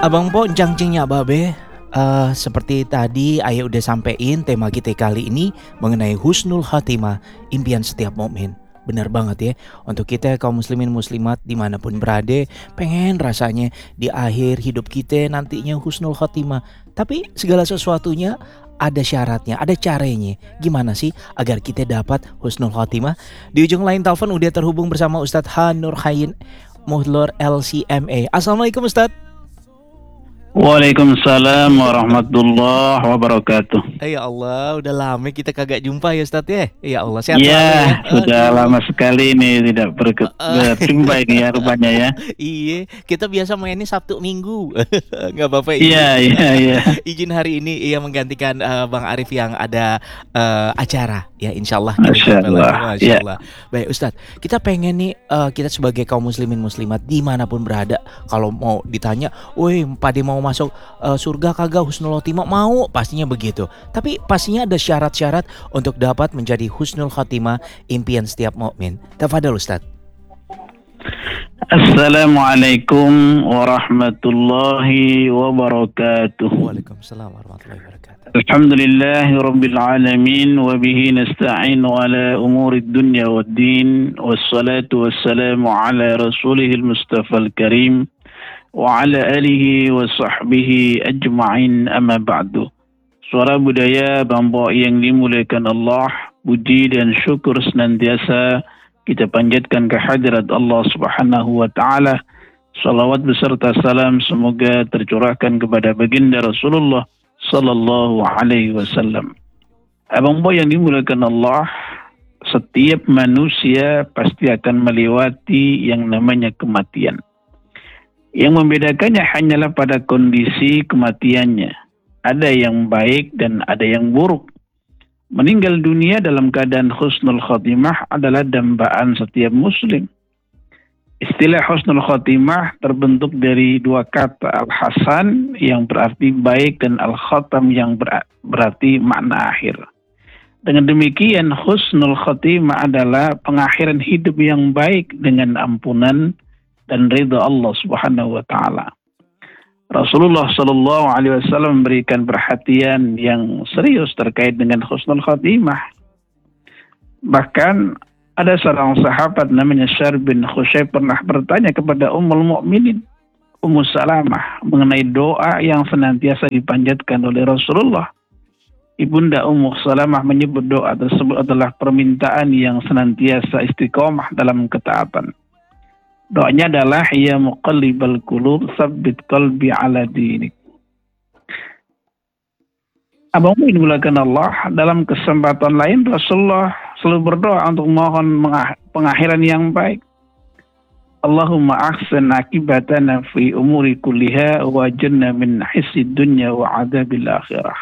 Abang Po jangcingnya babe. Seperti tadi Ayah udah sampein tema kita kali ini mengenai husnul khatimah, impian setiap mukmin. Benar banget ya, untuk kita kaum muslimin muslimat dimanapun berada, pengen rasanya di akhir hidup kita nantinya husnul khatimah. Tapi segala sesuatunya ada syaratnya, ada caranya. Gimana sih agar kita dapat husnul khatimah? Di ujung lain telepon udah terhubung bersama Ustadz Hanur Hayin Muhlor LCMA. Assalamualaikum Ustadz. Waalaikumsalam warahmatullahi wabarakatuh. Ya Allah, udah lama kita kagak jumpa ya Ustadz ya. Ya Allah, sehat selalu Ya, ya. sudah Aduh. lama sekali ini tidak berjumpa ini ya rupanya ya. Iya, kita biasa mainnya Sabtu Minggu. Nggak apa-apa Iya, iya, iya. izin hari ini ia menggantikan Bang Arif yang ada acara. Ya insya Allah kita Masya jumpa Allah. lagi. Masya Ya. Allah. Baik Ustadz, kita pengen nih kita sebagai kaum muslimin muslimat dimanapun berada, kalau mau ditanya, woi pade mau masuk surga kagak husnul khotimah, mau pastinya begitu. Tapi pastinya ada syarat-syarat untuk dapat menjadi husnul khotimah, impian setiap mukmin. Tafadhol Ustadz. Assalamualaikum warahmatullahi wabarakatuh. Waalaikumsalam warahmatullahi wabarakatuh. Alhamdulillahi rabbil alamin wa bihi nasta'inu ala umuri dunya wad din wassalatu wassalamu ala rasulihil mustafal karim wa ala alihi wa sahbihi ajma'in amma ba'du. Suara budaya Bambo yang dimuliakan Allah, puji dan syukur senantiasa kita panjatkan ke hadirat Allah Subhanahu wa taala. Salawat beserta salam semoga tercurahkan kepada baginda Rasulullah sallallahu alaihi wasallam. Abang Boy yang dimuliakan Allah, setiap manusia pasti akan melewati yang namanya kematian. Yang membedakannya hanyalah pada kondisi kematiannya. Ada yang baik dan ada yang buruk. Meninggal dunia dalam keadaan husnul khotimah adalah dambaan setiap muslim. Istilah husnul khotimah terbentuk dari dua kata, al-hasan yang berarti baik dan al-khatam yang berarti makna akhir. Dengan demikian husnul khotimah adalah pengakhiran hidup yang baik dengan ampunan dan ridha Allah Subhanahu wa taala. Rasulullah Shallallahu Alaihi Wasallam memberikan perhatian yang serius terkait dengan husnul khotimah. Bahkan ada seorang sahabat namanya Syar bin Khusyai pernah bertanya kepada Ummul Mukminin Ummu Salamah mengenai doa yang senantiasa dipanjatkan oleh Rasulullah. Ibunda Ummu Salamah menyebut doa tersebut adalah permintaan yang senantiasa istiqomah dalam ketaatan. Doanya adalah ya muqallibal qulub tsabbit qalbi ala dinik. Abang ini dimulakan Allah, dalam kesempatan lain Rasulullah selalu berdoa untuk mohon pengakhiran yang baik. Allahumma ahsin akibatana fi umuri kulliha wa janna min hissid dunya wa adabil akhirah.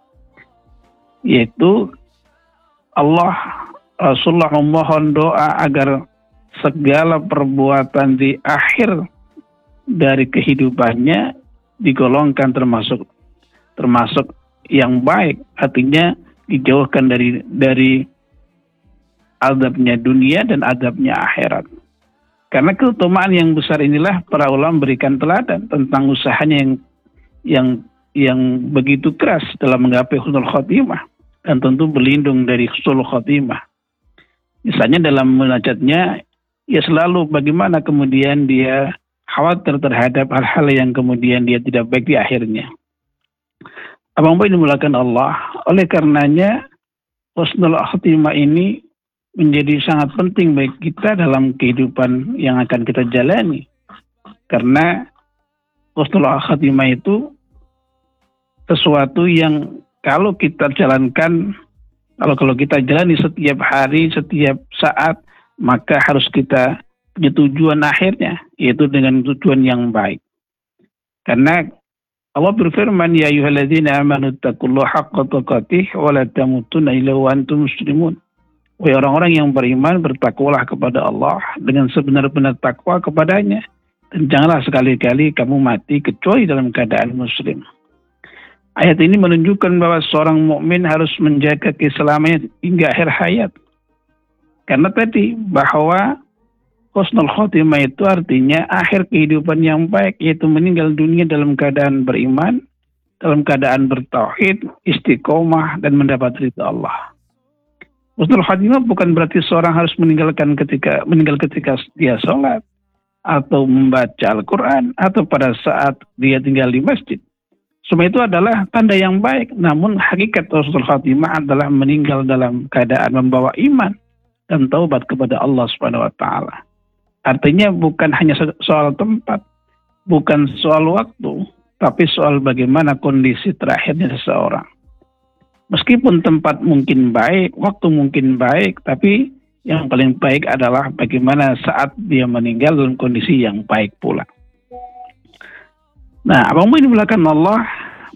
Yaitu Rasulullah memohon doa agar segala perbuatan di akhir dari kehidupannya digolongkan termasuk yang baik, artinya dijauhkan dari azabnya dunia dan azabnya akhirat. Karena keutamaan yang besar inilah para ulama berikan teladan tentang usahanya yang begitu keras dalam menggapai husnul khotimah dan tentu berlindung dari husnul khotimah. Misalnya dalam munajatnya, ya selalu bagaimana kemudian dia khawatir terhadap hal-hal yang kemudian dia tidak baik di akhirnya. Abang Boy dimulakan Allah, oleh karenanya husnul khotimah ini menjadi sangat penting bagi kita dalam kehidupan yang akan kita jalani. Karena husnul khotimah itu sesuatu yang kalau kita jalankan, kalau kita jalani setiap hari, setiap saat, maka harus kita punya tujuan akhirnya, yaitu dengan tujuan yang baik. Karena Allah berfirman, ya ayyuhalladzina amanu taqullaha haqqa tuqatih wa la tamutunna illa wa antum muslimun. Wahai orang-orang yang beriman, bertakwalah kepada Allah dengan sebenar-benar takwa kepadanya, dan janganlah sekali-kali kamu mati kecuali dalam keadaan muslim. Ayat ini menunjukkan bahwa seorang mukmin harus menjaga keselamatannya hingga akhir hayat. Karena tadi bahwa Husnul khotimah itu artinya akhir kehidupan yang baik, yaitu meninggal dunia dalam keadaan beriman, dalam keadaan bertauhid, istiqomah, dan mendapat ridha Allah. Husnul khotimah bukan berarti seorang harus meninggal ketika dia sholat, atau membaca Al-Quran, atau pada saat dia tinggal di masjid. Semua itu adalah tanda yang baik, namun hakikat husnul khotimah adalah meninggal dalam keadaan membawa iman dan taubat kepada Allah Subhanahu wa taala. Artinya bukan hanya soal tempat, bukan soal waktu, tapi soal bagaimana kondisi terakhirnya seseorang. Meskipun tempat mungkin baik, waktu mungkin baik, tapi yang paling baik adalah bagaimana saat dia meninggal dalam kondisi yang baik pula. Nah, abang ini belakang Allah,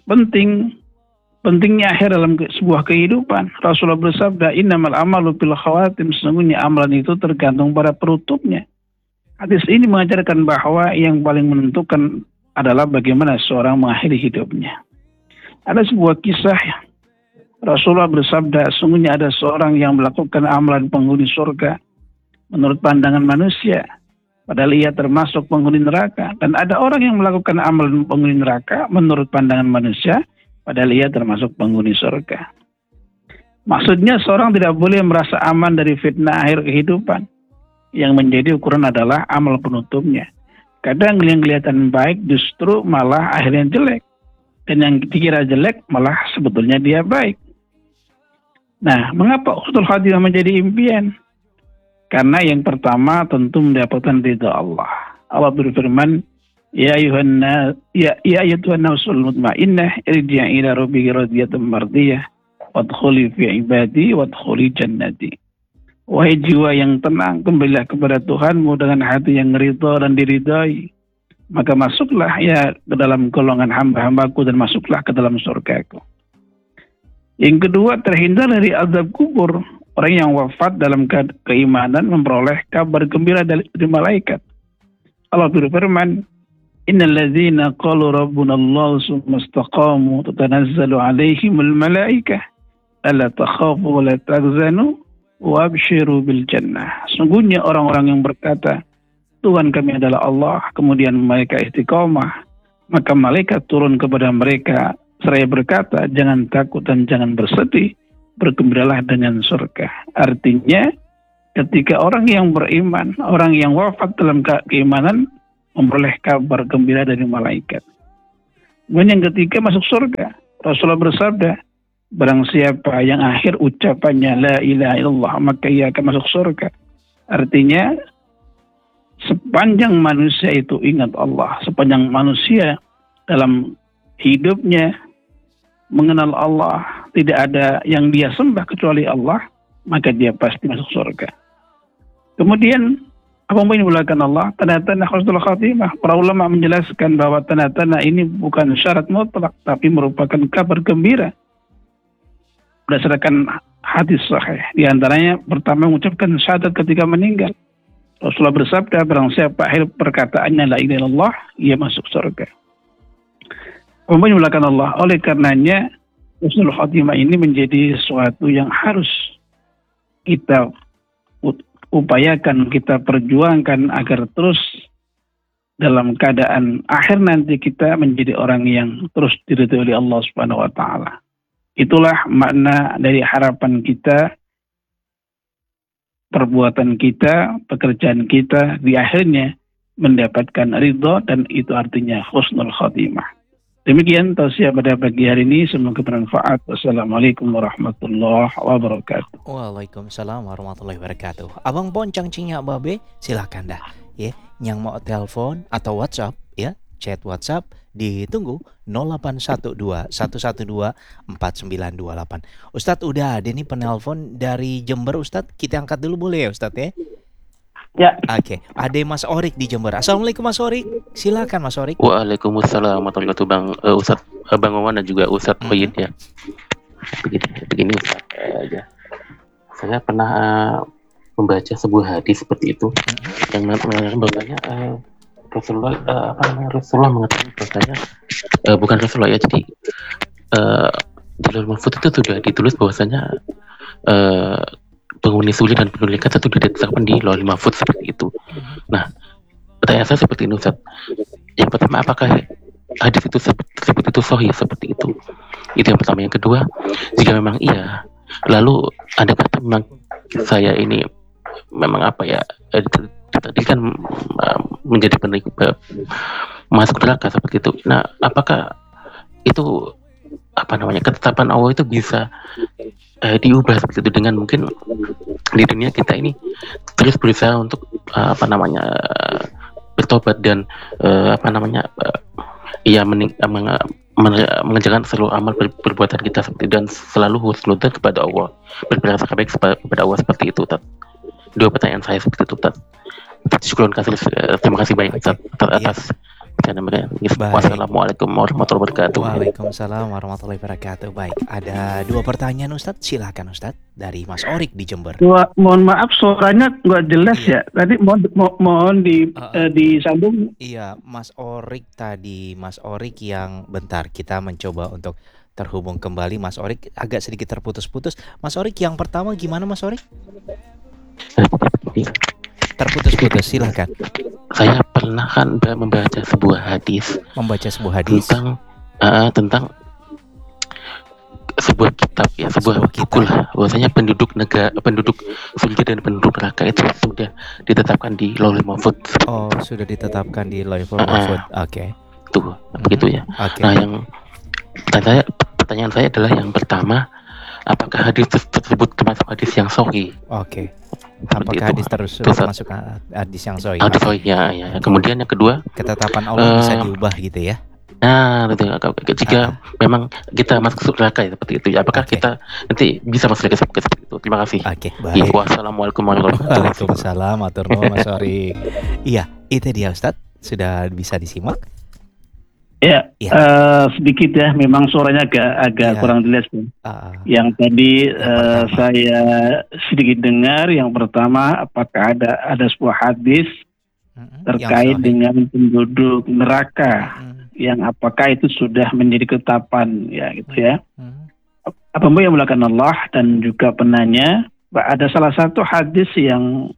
pentingnya akhir dalam sebuah kehidupan. Rasulullah bersabda, innamal amalu bil khawatim, sesungguhnya amalan itu tergantung pada penutupnya. Hadis ini mengajarkan bahwa yang paling menentukan adalah bagaimana seorang mengakhiri hidupnya. Ada sebuah kisah, Rasulullah bersabda, sesungguhnya ada seorang yang melakukan amalan penghuni surga menurut pandangan manusia, padahal ia termasuk penghuni neraka. Dan ada orang yang melakukan amalan penghuni neraka menurut pandangan manusia, padahal ia termasuk penghuni surga. Maksudnya seorang tidak boleh merasa aman dari fitnah akhir kehidupan. Yang menjadi ukuran adalah amal penutupnya. Kadang yang kelihatan baik justru malah akhirnya jelek. Dan yang dikira jelek malah sebetulnya dia baik. Nah, mengapa husnul khotimah menjadi impian? Karena yang pertama tentu mendapatkan ridha Allah. Allah berfirman, Ya ayyatuhan nafsul mutmainnah, irji'i ila rabbiki radiyatan mardiyah, wadkhuli fi ibadi, wadkhuli jannati. Wahai jiwa yang tenang, kembalilah kepada Tuhanmu dengan hati yang ridha dan diridai. Maka masuklah ya ke dalam golongan hamba-hambaku dan masuklah ke dalam surgaku. Yang kedua, terhindar dari azab kubur. Orang yang wafat dalam keimanan memperoleh kabar gembira dari malaikat. Allah berfirman, Innal ladzina qalu rabbuna Allah summa istaqamu tatanazzalu alaihimul malaikah alla takhafu wa la tahzanu wabshiru bil jannah. Sungguhnya orang-orang yang berkata, Tuhan kami adalah Allah, kemudian mereka istiqomah, maka malaikat turun kepada mereka seraya berkata, jangan takut dan jangan bersedih, bergembiralah dengan surga. Artinya, ketika orang yang beriman, orang yang wafat dalam keimanan, memperoleh kabar gembira dari malaikat. Kemudian yang ketiga, masuk surga. Rasulullah bersabda, barang siapa yang akhir ucapannya la ilaha illallah, maka ia akan masuk surga. Artinya sepanjang manusia itu ingat Allah, sepanjang manusia dalam hidupnya mengenal Allah, tidak ada yang dia sembah kecuali Allah, maka dia pasti masuk surga. Kemudian apa yang dimulakan Allah, tanda-tanda husnul khatimah. Para ulama menjelaskan bahwa tanda-tanda ini bukan syarat mutlak, tapi merupakan kabar gembira berdasarkan hadis sahih. Di antaranya pertama mengucapkan syahadat ketika meninggal. Rasulullah bersabda, barang siapa akhir perkataannya la ilaha illallah, ia masuk surga. Memuliakan Allah. Oleh karenanya husnul khotimah ini menjadi sesuatu yang harus kita upayakan, kita perjuangkan agar terus dalam keadaan akhir nanti kita menjadi orang yang terus diridhoi oleh Allah Subhanahu wa taala. Itulah makna dari harapan kita, perbuatan kita, pekerjaan kita di akhirnya mendapatkan ridho, dan itu artinya husnul khotimah. Demikian tausiah pada pagi hari ini, semoga bermanfaat. Wassalamualaikum warahmatullahi wabarakatuh. Waalaikumsalam warahmatullahi wabarakatuh. Abang Poncang Cinya Babe, silakan dah ya. Yang mau telepon atau WhatsApp ya, chat WhatsApp ditunggu 0812-112-4928. Ustadz udah ada nih penelpon dari Jember Ustadz, kita angkat dulu boleh ya Ustadz ya? Ya. Oke, ada Mas Orik di Jember. Assalamualaikum Mas Orik, silakan Mas Orik. Waalaikumsalam warahmatullahi wabarakatuh Bang Ustadz, Bang Wawan dan juga Ustadz Fayyid ya. Begini Ustadz aja. Saya pernah membaca sebuah hadis seperti itu yang mengatakan bahwasanya Rasulullah mengatakan bahwasanya bukan Rasulullah ya, jadi di Lauhul Mahfuz itu sudah ditulis bahwasanya penghuni surga dan penduduk neraka tentu ditetapkan di Lauhul Mahfuz seperti itu. Nah, pertanyaan saya seperti ini Ustaz. Yang pertama, apakah hadis itu tersebut itu sahih seperti itu? Itu yang pertama. Yang kedua, jika memang iya, lalu ada kata memang saya ini memang apa ya, tadi kan menjadi masuk neraka seperti itu. Nah, apakah itu apa namanya, ketetapan Allah itu bisa diubah seperti itu dengan mungkin di dunia kita ini terus berusaha untuk bertobat dan mengerjakan seluruh amal perbuatan kita seperti dan selalu husnudzan kepada Allah, berprasangka baik kepada Allah seperti itu. Dua pertanyaan saya seperti itu. Terima kasih banyak Ustaz atas pertanyaan. Wassalamualaikum warahmatullahi wabarakatuh. Waalaikumsalam warahmatullahi wabarakatuh. Baik, ada dua pertanyaan Ustadz. Silakan Ustadz, dari Mas Orik di Jember. Mohon maaf suaranya nggak jelas ya. Tadi mohon disambung. Iya, Mas Orik tadi, Mas Orik yang bentar kita mencoba untuk terhubung kembali. Mas Orik agak sedikit terputus-putus. Mas Orik yang pertama gimana Mas Orik? Terputus-putus, silakan. Saya pernah kan membaca sebuah hadis. Tentang sebuah kitab ya, sebuah buku lah. Bahwasanya penduduk surga dan penduduk neraka itu sudah ditetapkan di Lauhul Mahfuz. Oh, sudah ditetapkan di Lauhul Mahfuz. Oke. Tuh, begitu ya. Okay. Nah, yang pertanyaan saya adalah yang pertama, apakah hadis tersebut termasuk hadis yang sahih? Oke. Apakah hadis termasuk hadis yang sahih? Hadis sahih ya. Kemudian yang kedua, ketetapan Allah bisa diubah gitu ya. Nah, jika memang kita masuk neraka ya, seperti itu. Apakah kita nanti bisa masuk neraka seperti itu? Terima kasih. Oke, baik. Wassalamualaikum warahmatullahi wabarakatuh. Waalaikumsalam warahmatullahi wabarakatuh. Iya, itu dia Ustadz. Sudah bisa disimak? Ya. Sedikit ya, memang suaranya agak kurang jelas. Yang tadi saya sedikit dengar, yang pertama, apakah ada sebuah hadis terkait dengan penduduk neraka, yang apakah itu sudah menjadi ketetapan ya gitu ya. Apa-apa yang melakukan Allah dan juga penanya, ada salah satu hadis yang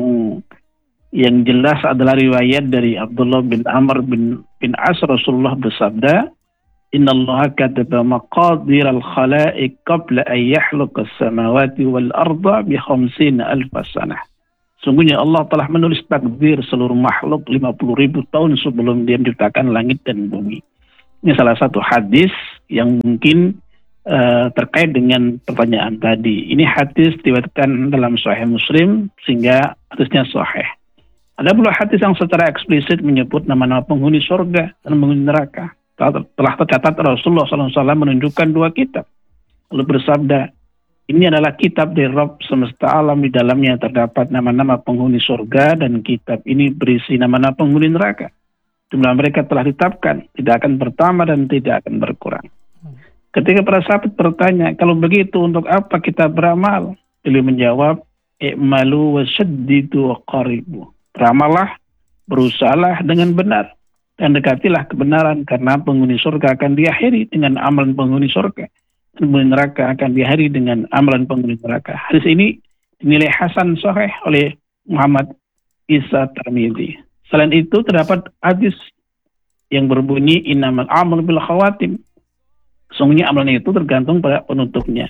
jelas adalah riwayat dari Abdullah bin Amr bin As. Rasulullah bersabda, Innallaha kataba maqadir al-khalaiq qabla an yakhluqa as-samawati wal arda bi 50,000 sanah. Sungguhnya Allah telah menulis takdir seluruh makhluk 50,000 tahun sebelum Dia menciptakan langit dan bumi. Ini salah satu hadis yang mungkin terkait dengan pertanyaan tadi. Ini hadis diriwayatkan dalam Sahih Muslim sehingga hadisnya sahih. Ada pula hadis yang secara eksplisit menyebut nama-nama penghuni surga dan penghuni neraka. Telah tercatat Rasulullah SAW menunjukkan dua kitab. Lalu bersabda, ini adalah kitab dari Rabb semesta alam, di dalamnya terdapat nama-nama penghuni surga dan kitab ini berisi nama-nama penghuni neraka. Jumlah mereka telah ditetapkan, tidak akan bertambah dan tidak akan berkurang. Ketika para sahabat bertanya, kalau begitu untuk apa kita beramal? Beliau menjawab, i'malu wa syaddidu wa qaribu. Beramallah, berusahalah dengan benar, dan dekatilah kebenaran, karena penghuni surga akan diakhiri dengan amalan penghuni surga, dan penghuni neraka akan diakhiri dengan amalan penghuni neraka. Hadis ini dinilai hasan sahih oleh Muhammad Isa Tirmidzi. Selain itu terdapat hadis yang berbunyi innamal a'malu bil khawatim. Sungguhnya amalan itu tergantung pada penutupnya.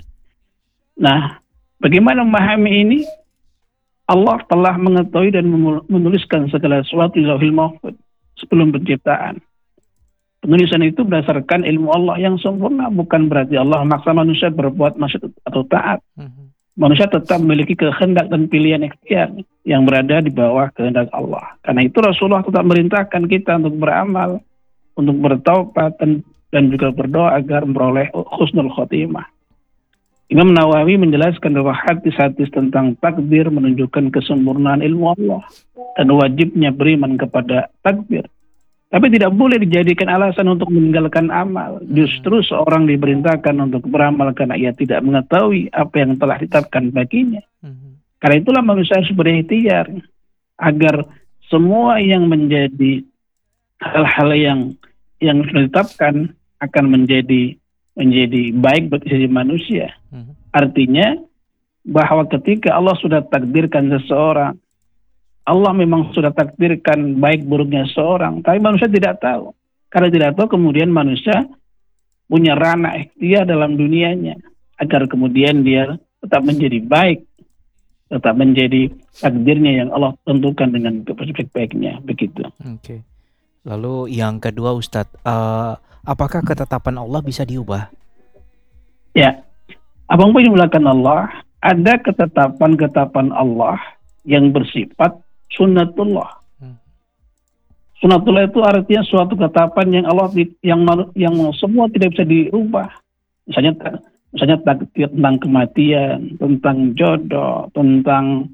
Nah, bagaimana memahami ini? Allah telah mengetahui dan menuliskan segala sesuatu di Lauhul Mahfuz sebelum penciptaan. Penulisan itu berdasarkan ilmu Allah yang sempurna, bukan berarti Allah memaksa manusia berbuat maksiat atau taat. Manusia tetap memiliki kehendak dan pilihan ikhtiar yang berada di bawah kehendak Allah. Karena itu Rasulullah tetap merintahkan kita untuk beramal, untuk bertaubat dan juga berdoa agar memperoleh husnul khotimah. Imam Nawawi menjelaskan bahwa hadis-hadis tentang takdir menunjukkan kesempurnaan ilmu Allah dan wajibnya beriman kepada takdir. Tapi tidak boleh dijadikan alasan untuk meninggalkan amal. Justru seorang diperintahkan untuk beramal karena ia tidak mengetahui apa yang telah ditetapkan baginya. Karena itulah manusia harus berikhtiar agar semua yang menjadi hal-hal yang sudah ditetapkan akan menjadi baik bagi sisi manusia. Artinya bahwa ketika Allah sudah takdirkan seseorang, Allah memang sudah takdirkan baik buruknya seseorang, tapi manusia tidak tahu. Karena tidak tahu, kemudian manusia punya ranah ikhtiar dalam dunianya agar kemudian dia tetap menjadi baik, tetap menjadi takdirnya yang Allah tentukan dengan sebaik-baiknya, begitu. Oke. Lalu yang kedua Ustadz, apakah ketetapan Allah bisa diubah? Ya, abang pun dimulakan Allah, ada ketetapan-ketetapan Allah yang bersifat sunnatullah. Sunnatullah itu artinya suatu ketetapan yang Allah yang semua tidak bisa dirubah. Misalnya takdir tentang kematian, tentang jodoh, tentang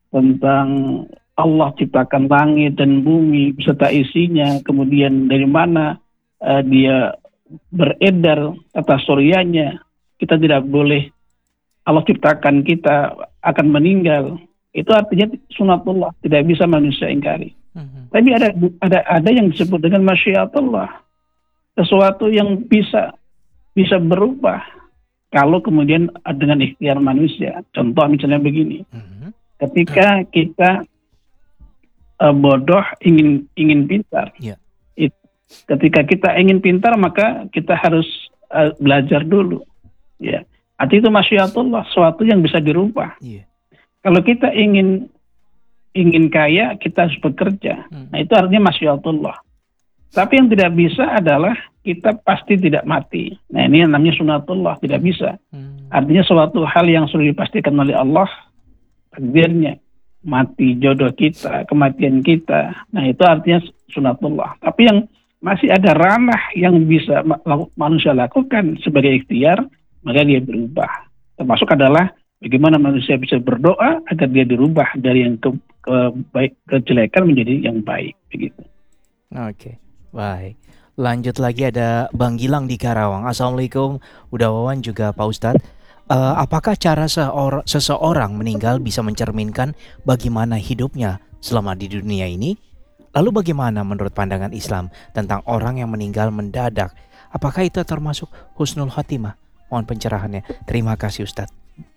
Allah ciptakan langit dan bumi beserta isinya, kemudian dari mana dia beredar tata suryanya. Kita tidak boleh, Allah ciptakan kita akan meninggal. Itu artinya sunatullah, tidak bisa manusia ingkari. Tapi ada yang disebut dengan masyiatullah, sesuatu yang bisa berubah kalau kemudian dengan ikhtiar manusia. Contoh misalnya begini, ketika kita bodoh ingin pintar, ketika kita ingin pintar maka kita harus belajar dulu. Ya, artinya itu masyiatullah, sesuatu yang bisa dirubah. Kalau kita ingin kaya, kita harus bekerja. Nah, itu artinya masyiatullah. Tapi yang tidak bisa adalah kita pasti tidak mati. Nah, ini yang namanya sunatullah, tidak bisa. Artinya suatu hal yang sudah dipastikan oleh Allah, takdirnya, mati jodoh kita, kematian kita. Nah, itu artinya sunatullah. Tapi yang masih ada ranah yang bisa manusia lakukan sebagai ikhtiar, maka dia berubah. Termasuk adalah bagaimana manusia bisa berdoa agar dia dirubah dari yang kejelekan menjadi yang baik, begitu. Oke, baik. Lanjut lagi, ada Bang Gilang di Karawang. Assalamualaikum, Udah Wawan juga Pak Ustadz. Apakah cara seseorang meninggal bisa mencerminkan bagaimana hidupnya selama di dunia ini? Lalu bagaimana menurut pandangan Islam tentang orang yang meninggal mendadak? Apakah itu termasuk husnul khotimah? Mohon pencerahannya. Terima kasih Ustadz.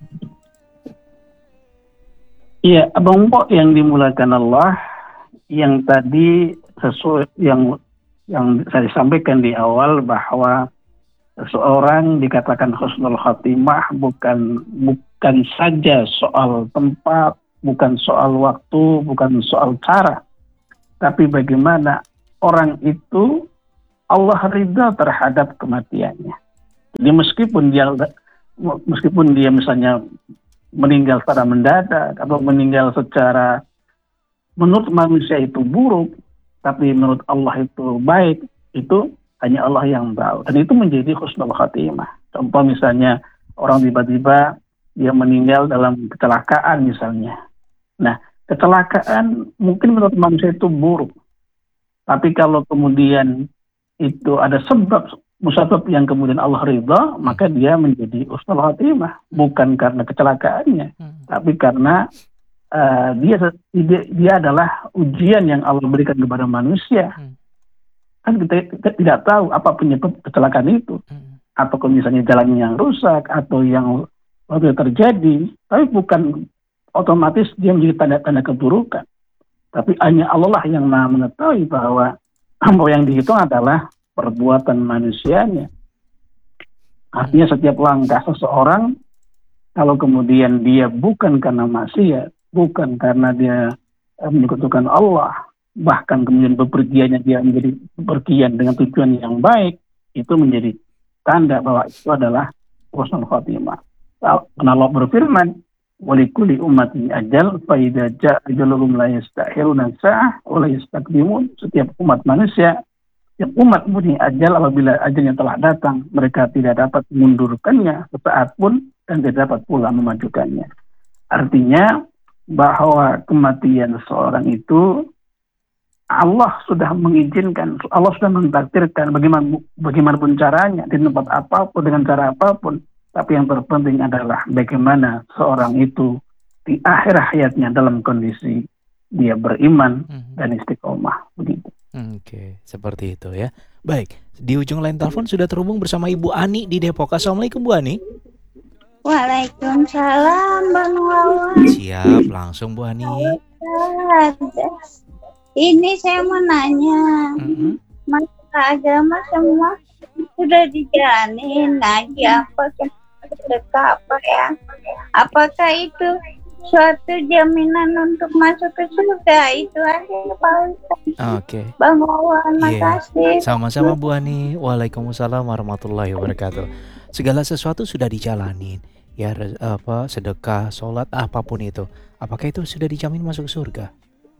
Iya, Abang Pok yang dimulakan Allah, yang tadi sesuai yang saya sampaikan di awal bahwa seseorang dikatakan husnul khotimah bukan saja soal tempat, bukan soal waktu, bukan soal cara, tapi bagaimana orang itu Allah ridha terhadap kematiannya. Jadi meskipun dia misalnya meninggal secara mendadak atau meninggal secara menurut manusia itu buruk, tapi menurut Allah itu baik, itu hanya Allah yang tahu. Dan itu menjadi husnul khatimah. Contoh misalnya orang tiba-tiba dia meninggal dalam kecelakaan misalnya. Nah, kecelakaan mungkin menurut manusia itu buruk. Tapi kalau kemudian itu ada musabab yang kemudian Allah ridha, maka dia menjadi husnul khatimah. Bukan karena kecelakaannya, tapi karena dia adalah ujian yang Allah berikan kepada manusia. Kan kita tidak tahu apa penyebab kecelakaan itu. Atau misalnya jalannya yang rusak, atau yang waktu terjadi. Tapi bukan otomatis dia menjadi tanda-tanda keburukan. Tapi hanya Allah lah yang maha mengetahui bahwa yang dihitung adalah perbuatan manusianya. Artinya setiap langkah seseorang, kalau kemudian dia bukan karena maksiat, bukan karena dia menyekutukan Allah, bahkan kemudian bepergiannya dia menjadi bepergian dengan tujuan yang baik, itu menjadi tanda bahwa itu adalah husnul khotimah. Karena Allah berfirman, "Walikuli ummati ajal, fa idza jaa ajaluhum la yastakhiruna sa'ah wa la yastaqdimun." Setiap umat manusia, setiap umat punya ajal, apabila ajalnya telah datang, mereka tidak dapat mengundurkannya sesaat pun dan tidak dapat pula memajukannya. Artinya bahwa kematian seorang itu Allah sudah mengizinkan, Allah sudah mentakdirkan bagaimanapun caranya, di tempat apapun, dengan cara apapun. Tapi yang terpenting adalah bagaimana seorang itu di akhir hayatnya dalam kondisi dia beriman dan istiqomah. Begitu. Oke, seperti itu ya. Baik, di ujung lain telepon sudah terhubung bersama Ibu Ani di Depok. Assalamualaikum Bu Ani. Waalaikumsalam Bang Wawan. Siap, langsung Bu Hani. Ustaz, ini saya mau nanya, masalah agama semua sudah dijalanin lagi apa sedekah apa ya? Apakah itu suatu jaminan untuk masuk ke surga? Itu aja Pak Ustaz. Oke. Bang Wawan, Iya. makasih. Sama-sama Bu Ani. Waalaikumsalam warahmatullahi wabarakatuh. Segala sesuatu sudah dijalanin. Ya sedekah, sholat, apapun itu. Apakah itu sudah dijamin masuk surga?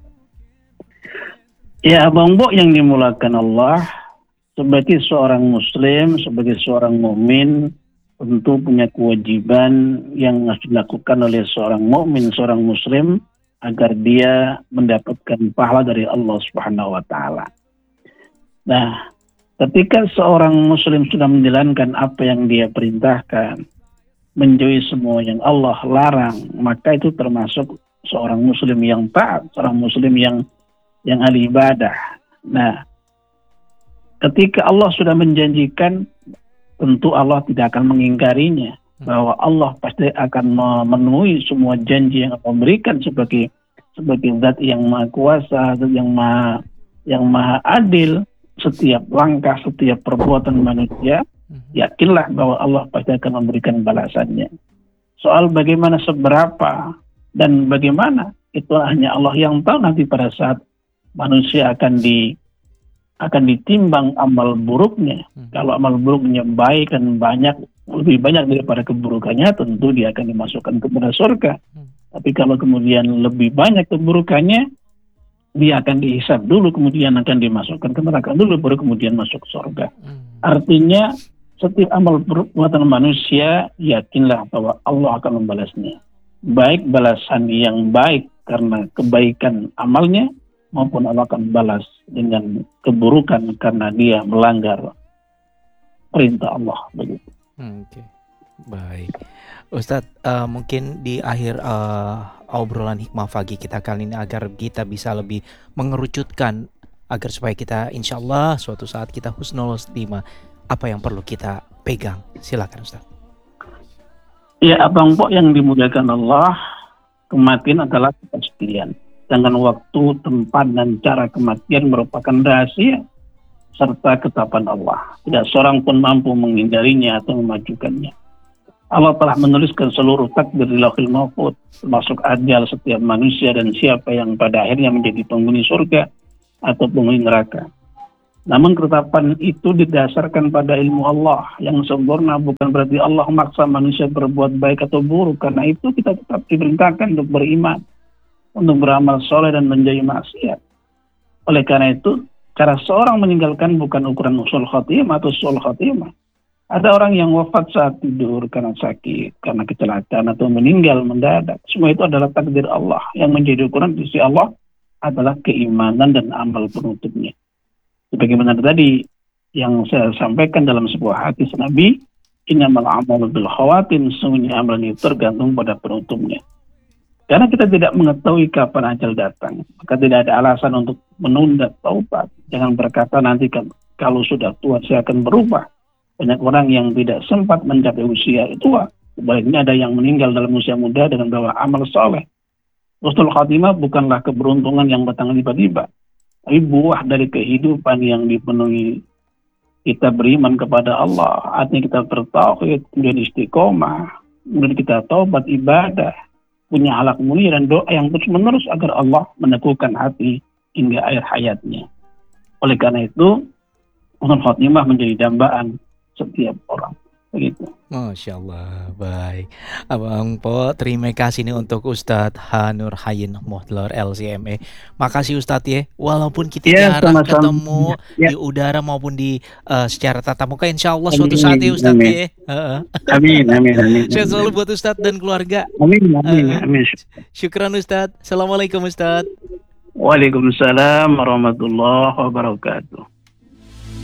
Ya, Abang Bo yang dimulakan Allah, sebagai seorang muslim, sebagai seorang mukmin, tentu punya kewajiban yang harus dilakukan oleh seorang mukmin, seorang muslim, agar dia mendapatkan pahala dari Allah Subhanahu wa taala. Nah, ketika seorang muslim sudah menjalankan apa yang dia perintahkan, menjauhi semua yang Allah larang, maka itu termasuk seorang muslim yang taat, seorang muslim yang ahli ibadah. Nah, ketika Allah sudah menjanjikan, tentu Allah tidak akan mengingkarinya, bahwa Allah pasti akan memenuhi semua janji yang Allah berikan sebagai zat yang maha kuasa, zat yang maha adil. Setiap langkah, setiap perbuatan manusia, yakinlah bahwa Allah pasti akan memberikan balasannya. Soal bagaimana seberapa dan bagaimana, itu hanya Allah yang tahu. Nanti pada saat manusia akan ditimbang amal buruknya. Kalau amal buruknya baik dan lebih banyak daripada keburukannya, tentu dia akan dimasukkan kepada surga. Tapi kalau kemudian lebih banyak keburukannya, dia akan dihisab dulu, kemudian akan dimasukkan ke neraka dulu, baru kemudian masuk surga. Artinya setiap amal perbuatan manusia, yakinlah bahwa Allah akan membalasnya. Baik balasan yang baik karena kebaikan amalnya, maupun Allah akan balas dengan keburukan karena dia melanggar perintah Allah. Begitu. Oke. Baik. Ustadz, mungkin di akhir obrolan hikmah pagi kita kali ini, agar kita bisa lebih mengerucutkan, agar supaya kita insya Allah suatu saat kita husnul khotimah, apa yang perlu kita pegang? Silakan Ustadz. Ya, Abang Pok yang dimuliakan Allah, kematian adalah kepastian. Dengan waktu, tempat, dan cara kematian merupakan rahasia serta ketetapan Allah. Tidak seorang pun mampu menghindarinya atau memajukannya. Allah telah menuliskan seluruh takdir di Lauhul Mahfuz, termasuk ajal setiap manusia dan siapa yang pada akhirnya menjadi penghuni surga atau penghuni neraka. Namun ketetapan itu didasarkan pada ilmu Allah yang sempurna, bukan berarti Allah memaksa manusia berbuat baik atau buruk. Karena itu kita tetap diperintahkan untuk beriman, untuk beramal soleh dan menjauhi maksiat. Oleh karena itu, cara seorang meninggalkan bukan ukuran usul khotimah atau suul khotimah. Ada orang yang wafat saat tidur karena sakit, karena kecelakaan, atau meninggal mendadak. Semua itu adalah takdir Allah. Yang menjadi ukuran di sisi Allah adalah keimanan dan amal penutupnya. Sebagaimana tadi yang saya sampaikan dalam sebuah hadis Nabi, innamal a'malu bil khawatim, sesungguhnya amalan itu tergantung pada penutupnya. Karena kita tidak mengetahui kapan ajal datang, maka tidak ada alasan untuk menunda taubat. Jangan berkata nanti kalau sudah tua saya akan berubah. Banyak orang yang tidak sempat mencapai usia tua. Sebaliknya ada yang meninggal dalam usia muda dengan bawa amal soleh. Husnul Khatimah bukanlah keberuntungan yang datang tiba-tiba, tapi buah dari kehidupan yang dipenuhi kita beriman kepada Allah. Artinya kita bertauhid, kemudian istiqomah, kemudian kita taubat ibadah, punya akhlak mulia dan doa yang terus menerus agar Allah meneguhkan hati hingga akhir hayatnya. Oleh karena itu, Husnul Khatimah menjadi dambaan setiap orang. Begitu. Masya Allah, baik. Abang Po, terima kasih nih untuk Ustadz Hanur Hayin Mohdlor LCME. Makasih Ustadz ya, walaupun kita jarang ketemu di udara maupun di secara tatap muka, insya Allah suatu saat ya Ustadz ya. Amin, amin, amin. Sehat selalu buat Ustadz dan keluarga. Amin, amin, amin. Syukran Ustadz. Assalamualaikum Ustadz. Waalaikumsalam warahmatullahi wabarakatuh.